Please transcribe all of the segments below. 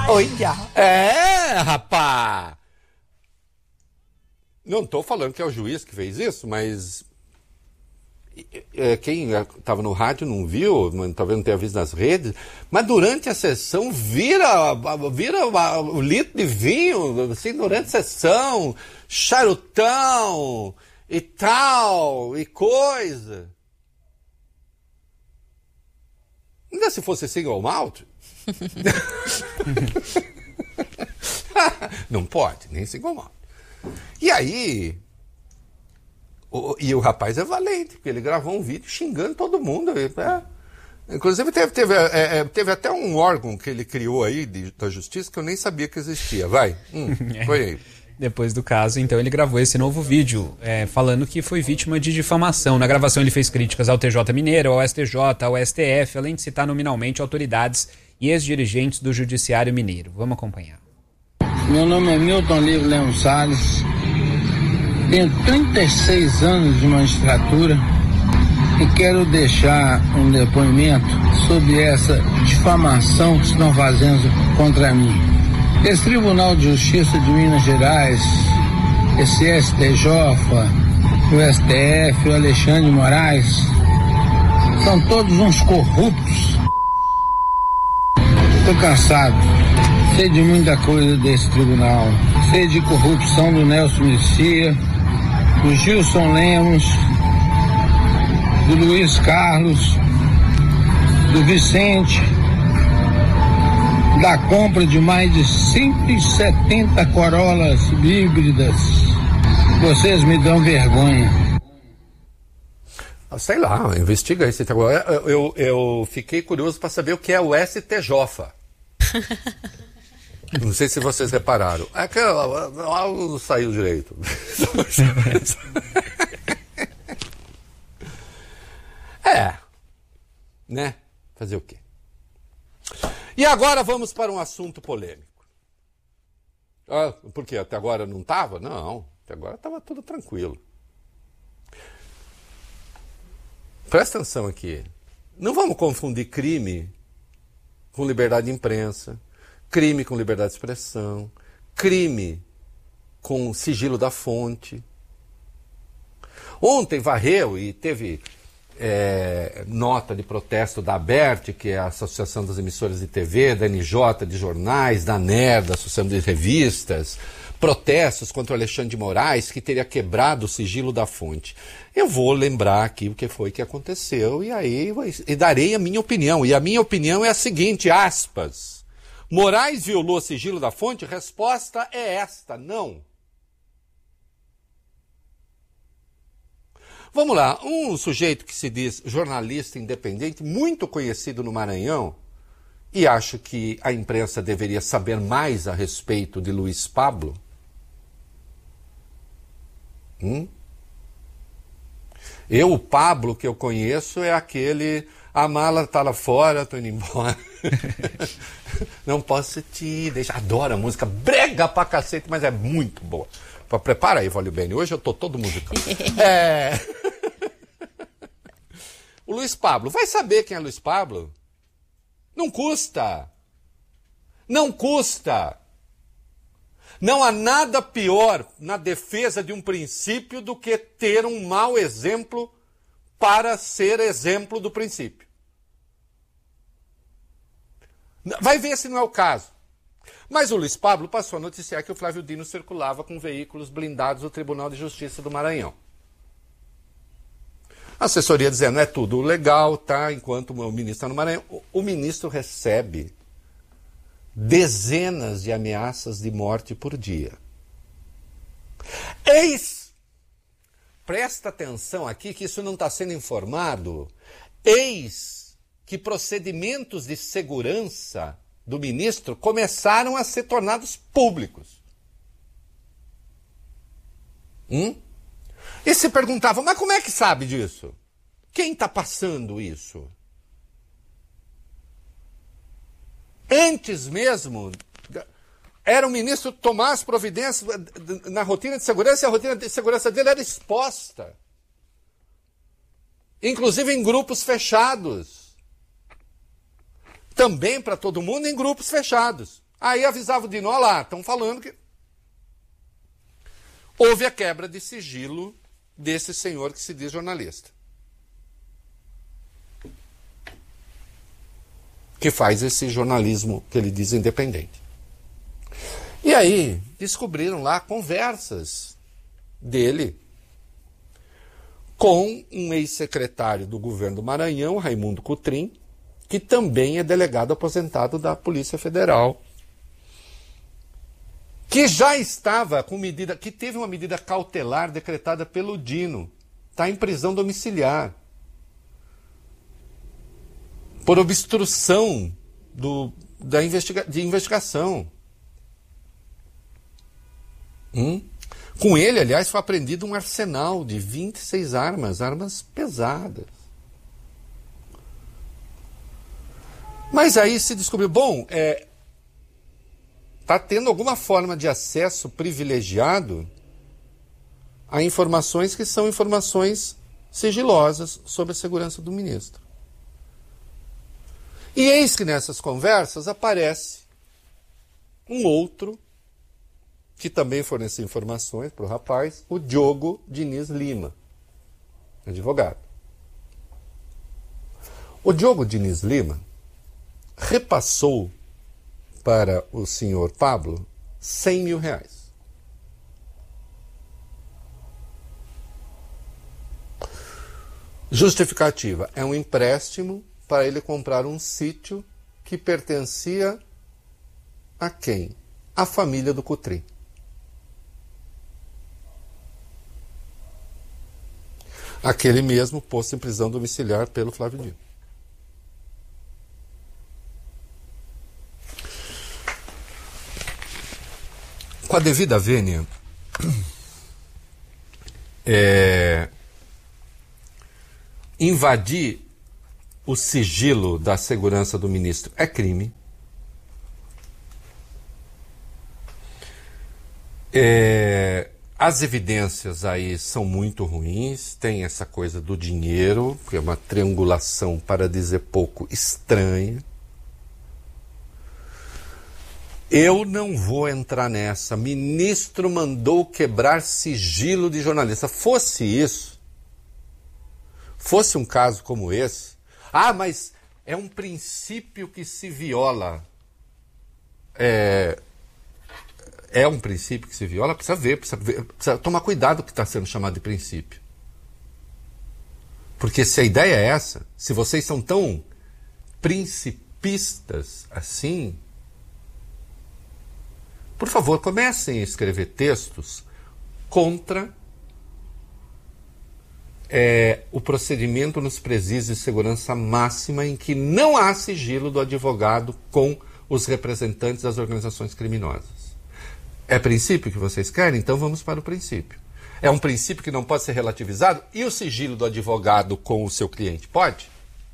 Olha. É, rapá. Não estou falando que é o juiz que fez isso, mas quem estava no rádio não viu, talvez não tenha visto nas redes, mas durante a sessão vira o litro de vinho, assim, durante a sessão, charutão e tal, e coisa. Ainda se fosse single malt? Não pode, nem single malt. E aí, o rapaz é valente, porque ele gravou um vídeo xingando todo mundo. Inclusive teve até um órgão que ele criou aí da justiça que eu nem sabia que existia. Vai, foi aí. Depois do caso, então, ele gravou esse novo vídeo, falando que foi vítima de difamação. Na gravação ele fez críticas ao TJ Mineiro, ao STJ, ao STF, além de citar nominalmente autoridades e ex-dirigentes do Judiciário Mineiro. Vamos acompanhar. Meu nome é Milton Livre Leão Salles, tenho 36 anos de magistratura e quero deixar um depoimento sobre essa difamação que estão fazendo contra mim. Esse Tribunal de Justiça de Minas Gerais, esse STJ, o STF, o Alexandre de Moraes, são todos uns corruptos. Estou cansado. Sei de muita coisa desse tribunal. Sei de corrupção do Nelson Messias, do Gilson Lemos, do Luiz Carlos, do Vicente, da compra de mais de 170 Corollas híbridas. Vocês me dão vergonha. Sei lá, investiga isso. Eu fiquei curioso para saber o que é o STJ. Não sei se vocês repararam. Não saiu direito. Né? Fazer o quê? E agora vamos para um assunto polêmico. Por quê? Até agora não estava? Não, até agora estava tudo tranquilo. Presta atenção aqui. Não vamos confundir crime com liberdade de imprensa, crime com liberdade de expressão, crime com sigilo da fonte. Ontem varreu e teve nota de protesto da ABERT, que é a Associação das Emissoras de TV, da NJ, de jornais, da ANER, da Associação de Revistas, protestos contra o Alexandre de Moraes, que teria quebrado o sigilo da fonte. Eu vou lembrar aqui o que foi que aconteceu e darei a minha opinião. E a minha opinião é a seguinte, aspas. Moraes violou o sigilo da fonte? Resposta é esta, não. Vamos lá, um sujeito que se diz jornalista independente, muito conhecido no Maranhão, e acho que a imprensa deveria saber mais a respeito de Luiz Pablo. O Pablo que eu conheço é aquele, a mala tá lá fora, tô indo embora. Não posso te deixar. Adoro a música, brega pra cacete, mas é muito boa. Prepara aí, Vólio Bene, hoje eu tô todo musical. O Luiz Pablo, vai saber quem é Luiz Pablo? Não custa. Não custa. Não há nada pior na defesa de um princípio do que ter um mau exemplo para ser exemplo do princípio. Vai ver se não é o caso. Mas o Luiz Pablo passou a noticiar que o Flávio Dino circulava com veículos blindados do Tribunal de Justiça do Maranhão. A assessoria dizendo, é tudo legal, tá? Enquanto o ministro está no Maranhão, o ministro recebe dezenas de ameaças de morte por dia. Presta atenção aqui que isso não está sendo informado. Eis que procedimentos de segurança do ministro começaram a ser tornados públicos. E se perguntava, mas como é que sabe disso? Quem está passando isso? Antes mesmo, era o ministro tomar as providências na rotina de segurança, e a rotina de segurança dele era exposta. Inclusive em grupos fechados. Também para todo mundo em grupos fechados. Aí avisava o Dino, olha lá, estão falando que houve a quebra de sigilo desse senhor que se diz jornalista. Que faz esse jornalismo que ele diz independente. E aí descobriram lá conversas dele com um ex-secretário do governo do Maranhão, Raimundo Cotrim, que também é delegado aposentado da Polícia Federal, que já estava com medida, que teve uma medida cautelar decretada pelo Dino, está em prisão domiciliar, por obstrução de investigação. Com ele, aliás, foi apreendido um arsenal de 26 armas pesadas. Mas aí se descobriu, está tendo alguma forma de acesso privilegiado a informações que são informações sigilosas sobre a segurança do ministro. E eis que nessas conversas aparece um outro que também forneceu informações para o rapaz, o Diogo Diniz Lima, advogado. O Diogo Diniz Lima repassou para o senhor Pablo 100 mil reais. Justificativa, é um empréstimo para ele comprar um sítio que pertencia a quem? A família do Cotrim. Aquele mesmo posto em prisão domiciliar pelo Flávio Dino. Com a devida vênia, invadir o sigilo da segurança do ministro é crime. As evidências aí são muito ruins, tem essa coisa do dinheiro, que é uma triangulação, para dizer pouco, estranha. Eu não vou entrar nessa. Ministro mandou quebrar sigilo de jornalista. Fosse isso, fosse um caso como esse, mas é um princípio que se viola. É um princípio que se viola, precisa ver, precisa tomar cuidado com o que está sendo chamado de princípio. Porque se a ideia é essa, se vocês são tão principistas assim, por favor, comecem a escrever textos contra o procedimento nos presídios de segurança máxima em que não há sigilo do advogado com os representantes das organizações criminosas. É princípio que vocês querem? Então vamos para o princípio. É um princípio que não pode ser relativizado? E o sigilo do advogado com o seu cliente? Pode?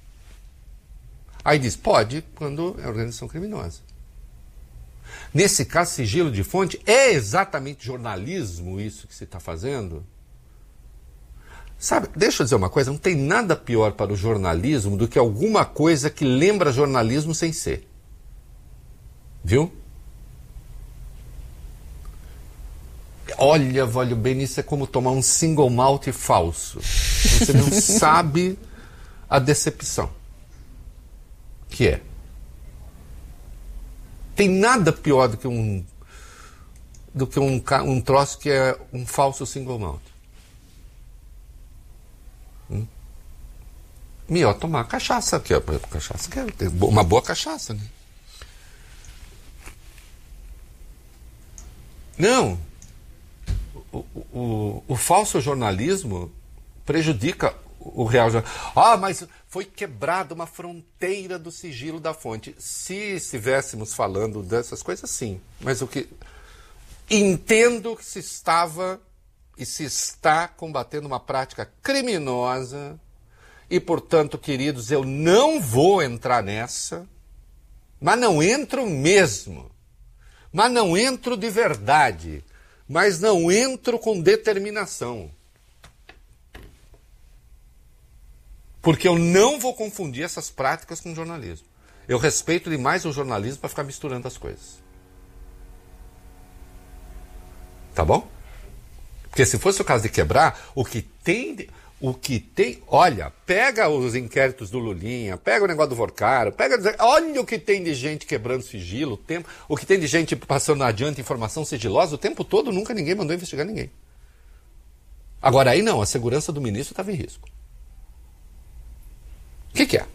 Aí diz, pode, quando é organização criminosa. Nesse caso, sigilo de fonte, é exatamente jornalismo isso que se está fazendo? Sabe, deixa eu dizer uma coisa, não tem nada pior para o jornalismo do que alguma coisa que lembra jornalismo sem ser. Viu? Olha, vale bem, isso é como tomar um single malt falso. Você não sabe a decepção que é. Tem nada pior do que um troço que é um falso single malt. Melhor tomar cachaça, que é cachaça, que é uma boa cachaça, né? Não. O falso jornalismo prejudica o real jornalismo. Mas foi quebrada uma fronteira do sigilo da fonte. Se estivéssemos falando dessas coisas, sim. Mas o que... Entendo que se estava e se está combatendo uma prática criminosa e, portanto, queridos, eu não vou entrar nessa, mas não entro mesmo. Mas não entro de verdade. Mas não entro com determinação. Porque eu não vou confundir essas práticas com jornalismo. Eu respeito demais o jornalismo para ficar misturando as coisas. Tá bom? Porque se fosse o caso de quebrar, olha, pega os inquéritos do Lulinha, pega o negócio do Vorcaro, olha o que tem de gente quebrando sigilo, o que tem de gente passando adiante informação sigilosa o tempo todo, nunca ninguém mandou investigar ninguém. Agora aí não, a segurança do ministro estava em risco. O que é?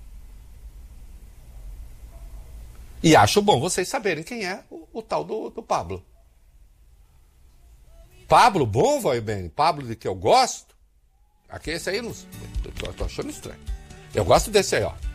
E acho bom vocês saberem quem é o tal do Pablo. Pablo bom, vai bem, Pablo de que eu gosto. Aqui esse aí, tô achando estranho. Eu gosto desse aí, ó.